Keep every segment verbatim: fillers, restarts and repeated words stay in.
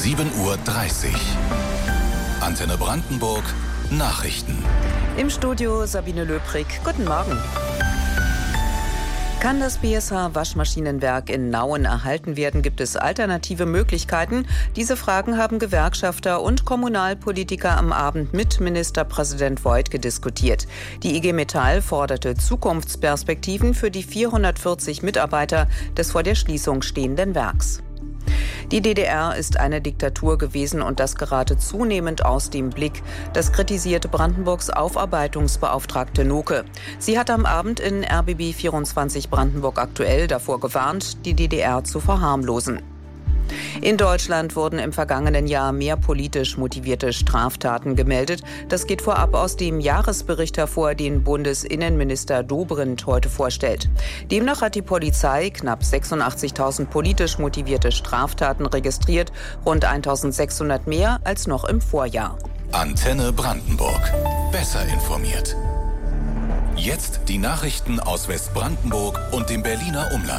sieben Uhr dreißig. Antenne Brandenburg Nachrichten. Im Studio Sabine Löbrig. Guten Morgen. Kann das B S H-Waschmaschinenwerk in Nauen erhalten werden? Gibt es alternative Möglichkeiten? Diese Fragen haben Gewerkschafter und Kommunalpolitiker am Abend mit Ministerpräsident Woidke diskutiert. Die I G Metall forderte Zukunftsperspektiven für die vierhundertvierzig Mitarbeiter des vor der Schließung stehenden Werks. Die D D R ist eine Diktatur gewesen und das gerate zunehmend aus dem Blick. Das kritisierte Brandenburgs Aufarbeitungsbeauftragte Noke. Sie hat am Abend in R B B vierundzwanzig Brandenburg aktuell davor gewarnt, die D D R zu verharmlosen. In Deutschland wurden im vergangenen Jahr mehr politisch motivierte Straftaten gemeldet. Das geht vorab aus dem Jahresbericht hervor, den Bundesinnenminister Dobrindt heute vorstellt. Demnach hat die Polizei knapp sechsundachtzigtausend politisch motivierte Straftaten registriert, rund eintausendsechshundert mehr als noch im Vorjahr. Antenne Brandenburg. Besser informiert. Jetzt die Nachrichten aus Westbrandenburg und dem Berliner Umland.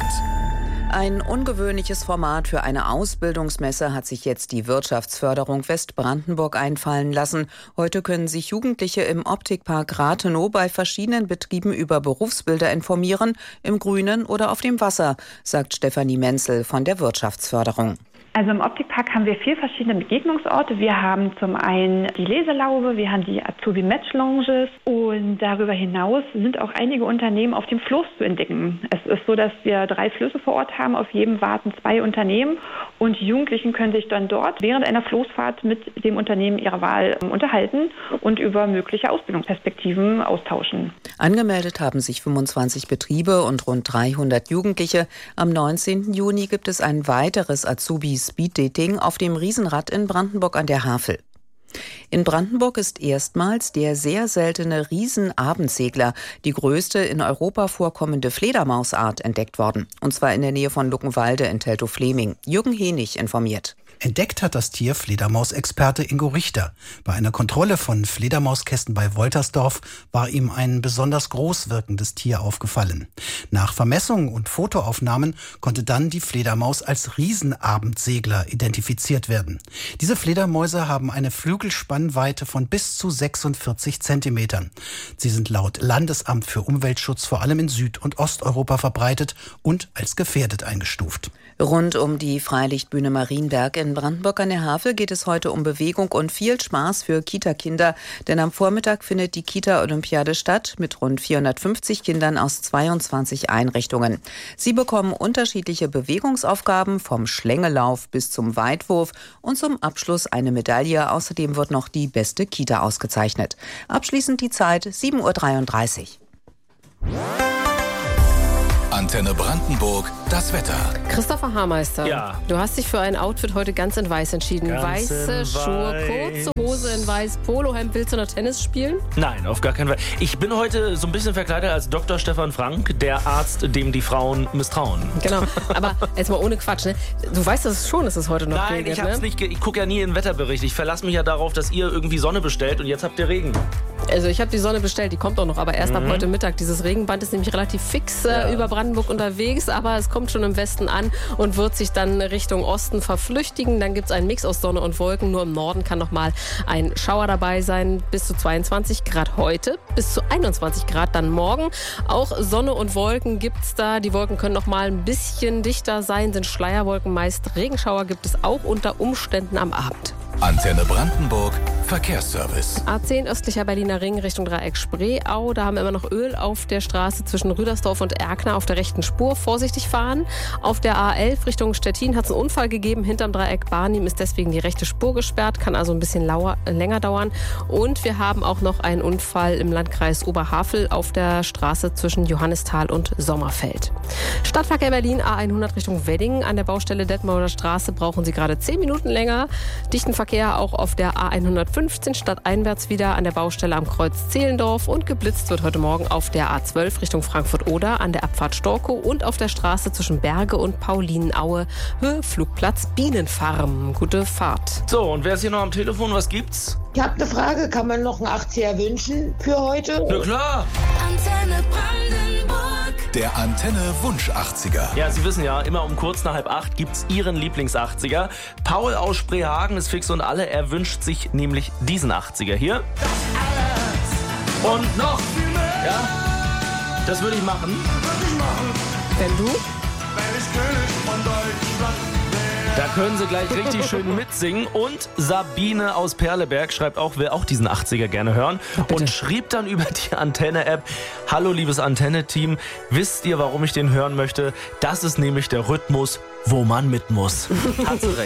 Ein ungewöhnliches Format für eine Ausbildungsmesse hat sich jetzt die Wirtschaftsförderung Westbrandenburg einfallen lassen. Heute können sich Jugendliche im Optikpark Rathenow bei verschiedenen Betrieben über Berufsbilder informieren, im Grünen oder auf dem Wasser, sagt Stefanie Menzel von der Wirtschaftsförderung. Also im Optikpark haben wir vier verschiedene Begegnungsorte. Wir haben zum einen die Leselaube, wir haben die Azubi-Match-Lounges und darüber hinaus sind auch einige Unternehmen auf dem Floß zu entdecken. Es ist so, dass wir drei Flöße vor Ort haben, auf jedem warten zwei Unternehmen und die Jugendlichen können sich dann dort während einer Floßfahrt mit dem Unternehmen ihrer Wahl unterhalten und über mögliche Ausbildungsperspektiven austauschen. Angemeldet haben sich fünfundzwanzig Betriebe und rund dreihundert Jugendliche. Am neunzehnten Juni gibt es ein weiteres Azubi-Speed-Dating auf dem Riesenrad in Brandenburg an der Havel. In Brandenburg ist erstmals der sehr seltene Riesenabendsegler, die größte in Europa vorkommende Fledermausart, entdeckt worden. Und zwar in der Nähe von Luckenwalde in Teltow-Fleming. Jürgen Henig informiert. Entdeckt hat das Tier Fledermausexperte Ingo Richter. Bei einer Kontrolle von Fledermauskästen bei Woltersdorf war ihm ein besonders groß wirkendes Tier aufgefallen. Nach Vermessungen und Fotoaufnahmen konnte dann die Fledermaus als Riesenabendsegler identifiziert werden. Diese Fledermäuse haben eine Flügelspannweite von bis zu sechsundvierzig Zentimetern. Sie sind laut Landesamt für Umweltschutz vor allem in Süd- und Osteuropa verbreitet und als gefährdet eingestuft. Rund um die Freilichtbühne Marienberg in Brandenburg an der Havel geht es heute um Bewegung und viel Spaß für Kita-Kinder. Denn am Vormittag findet die Kita-Olympiade statt mit rund vierhundertfünfzig Kindern aus zweiundzwanzig Einrichtungen. Sie bekommen unterschiedliche Bewegungsaufgaben vom Schlängelauf bis zum Weitwurf und zum Abschluss eine Medaille. Außerdem wird noch die beste Kita ausgezeichnet. Abschließend die Zeit sieben Uhr dreiunddreißig. Antenne Brandenburg, das Wetter. Christopher Haarmeister, ja. Du hast dich für ein Outfit heute ganz in weiß entschieden. Ganz Weiße in Schuhe, weiß. kurze Hose in weiß, Polohemd. Willst du noch Tennis spielen? Nein, auf gar keinen Fall. Ich bin heute so ein bisschen verkleidet als Doktor Stefan Frank, der Arzt, dem die Frauen misstrauen. Genau, aber jetzt mal ohne Quatsch, ne? Du weißt das schon, dass es heute noch Nein, regnet, ich hab's ne? nicht. Ge- ich gucke ja nie in den Wetterbericht. Ich verlasse mich ja darauf, dass ihr irgendwie Sonne bestellt und jetzt habt ihr Regen. Also ich habe die Sonne bestellt, die kommt auch noch, aber erst Mhm. ab heute Mittag. Dieses Regenband ist nämlich relativ fix äh, Ja. über Brandenburg unterwegs, aber es kommt schon im Westen an und wird sich dann Richtung Osten verflüchtigen. Dann gibt es einen Mix aus Sonne und Wolken. Nur im Norden kann noch mal ein Schauer dabei sein. Bis zu zweiundzwanzig Grad heute, bis zu einundzwanzig Grad dann morgen. Auch Sonne und Wolken gibt es da. Die Wolken können noch mal ein bisschen dichter sein, sind Schleierwolken meist. Regenschauer gibt es auch unter Umständen am Abend. Antenne Brandenburg, Verkehrsservice. A zehn östlicher Berliner Ring Richtung Dreieck Spreeau. Da haben wir immer noch Öl auf der Straße zwischen Rüdersdorf und Erkner auf der rechten Spur. Vorsichtig fahren. Auf der A elf Richtung Stettin hat es einen Unfall gegeben. Hinterm Dreieck Barnim ist deswegen die rechte Spur gesperrt. Kann also ein bisschen lauer, äh, länger dauern. Und wir haben auch noch einen Unfall im Landkreis Oberhavel auf der Straße zwischen Johannisthal und Sommerfeld. Stadtverkehr Berlin A hundert Richtung Wedding. An der Baustelle Detmolder Straße brauchen Sie gerade zehn Minuten länger. Dichten Verkehr auch auf der A hundertfünfzehn stadteinwärts wieder an der Baustelle am Kreuz Zehlendorf und geblitzt wird heute Morgen auf der A zwölf Richtung Frankfurt-Oder an der Abfahrt Storkow und auf der Straße zwischen Berge und Paulinenaue Höhe Flugplatz Bienenfarm. Gute Fahrt. So, und wer ist hier noch am Telefon? Was gibt's? Ich habe eine Frage, kann man noch einen achtziger wünschen für heute? Na klar. Antenne Brandenburg. Der Antenne Wunsch achtziger. Ja, Sie wissen ja, immer um kurz nach halb acht gibt's Ihren Lieblings-achtziger. Paul aus Spreehagen ist fix und alle. Er wünscht sich nämlich diesen achtziger hier. Das alles und noch viel mehr. Ja, das würde ich machen. Würde ich machen. Wenn du? Wenn ich König von Deutschland wäre. Da können Sie gleich richtig schön mitsingen. Und Sabine aus Perleberg schreibt auch, will auch diesen achtziger gerne hören. Oh, und schrieb dann über die Antenne-App: Hallo liebes Antenne-Team, wisst ihr, warum ich den hören möchte? Das ist nämlich der Rhythmus, wo man mit muss. Hat sie recht.